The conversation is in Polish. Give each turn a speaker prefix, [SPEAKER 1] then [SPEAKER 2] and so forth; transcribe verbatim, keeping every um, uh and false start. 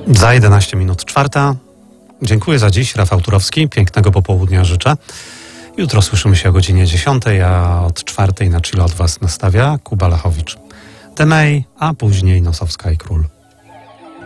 [SPEAKER 1] Za jedenaście minut czwarta. Dziękuję za dziś. Rafał Turowski. Pięknego popołudnia życzę. Jutro słyszymy się o godzinie dziesiątej, a od czwartej na chillu od Was nastawia Kuba Lachowicz. The May, a później Nosowska i Król.